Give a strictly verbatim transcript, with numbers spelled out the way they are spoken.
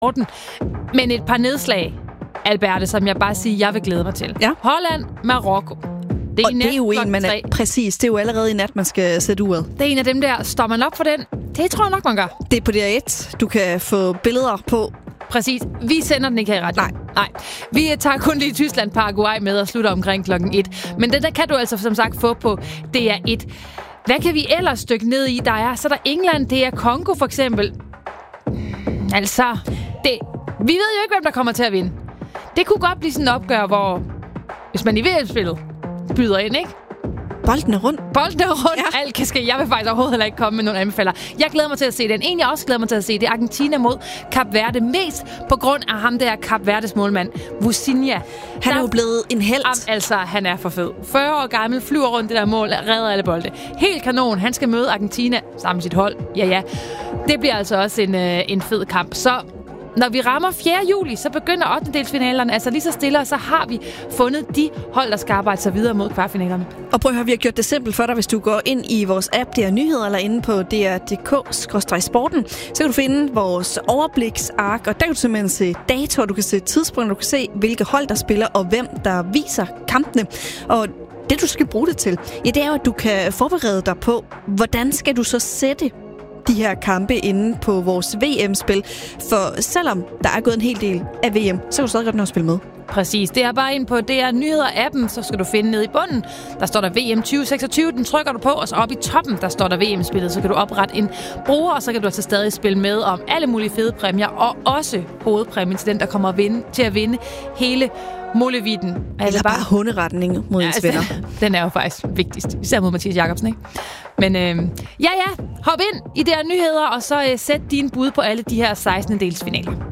sporten. Men et par nedslag, Alberte, som jeg bare siger, jeg vil glæde mig til. Ja. Holland, Marokko. Det er og det er jo en, man er, præcis, det er jo allerede i nat, man skal sætte uret. Det er en af dem der, står man op for den? Det tror jeg nok, man gør. Det er på D R et, du kan få billeder på. Præcis. Vi sender den ikke her i radio. Nej. Nej. Vi tager kun lige Tyskland Paraguay med og slutter omkring klokken et. Men det der kan du altså som sagt få på D R et. Hvad kan vi ellers stykke ned i? Der er, så der England, det er Kongo for eksempel. Altså, det, vi ved jo ikke, hvem der kommer til at vinde. Det kunne godt blive sådan en opgør, hvor hvis man i V M-spillet byder ind, ikke? Bolden er rundt. Bolden er rundt. Ja. Alt kan ske. Jeg vil faktisk overhovedet heller ikke komme med nogle anbefaler. Jeg glæder mig til at se den. En, jeg også glæder mig til at se, det er Argentina mod Kap Verde. Mest på grund af ham der Kap Verdes målmand, Vucinha. Han er jo blevet en helt. Am, altså, han er for fed. fyrre år gammel, flyver rundt det der mål, redder alle bolde. Helt kanon. Han skal møde Argentina sammen med sit hold. Ja, ja. Det bliver altså også en, øh, en fed kamp. Så når vi rammer fjerde juli, så begynder ottendedelsfinalerne. Altså lige så stille, og så har vi fundet de hold, der skal arbejde sig videre mod kvartfinalerne. Og prøv at høre, vi har gjort det simpelt for dig, hvis du går ind i vores app, D R Nyheder, eller inde på d r punktum d k skråstreg sporten, så kan du finde vores overbliksark, og der kan du simpelthen se datoer, du kan se tidspunkter, du kan se, hvilke hold, der spiller, og hvem, der viser kampene. Og det, du skal bruge det til, ja, det er jo, at du kan forberede dig på, hvordan skal du så sætte de her kampe inde på vores V M-spil. For selvom der er gået en hel del af V M, så kan du stadig godt nå at spille med. Præcis. Det er bare ind på D R Nyheder-appen, så skal du finde ned i bunden. Der står der V M tyve seksogtyve, den trykker du på, og så oppe i toppen, der står der V M-spillet. Så kan du oprette en bruger, og så kan du altså stadig spille med om alle mulige fede præmier, og også hovedpræmien til den, der kommer at vinde, til at vinde hele måleviden. Eller bare hunderetning mod ens venner. Den er jo faktisk vigtigst, især mod Mathias Jacobsen, ikke? Men øh, ja, ja, hop ind i D R Nyheder, og så øh, sæt dine bud på alle de her sekstende-delsfinaler.